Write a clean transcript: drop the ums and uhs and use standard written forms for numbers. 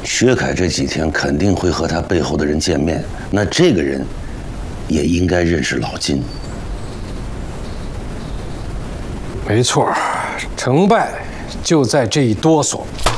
薛凯这几天肯定会和他背后的人见面，那这个人也应该认识老金。 没错，成败就在这一哆嗦。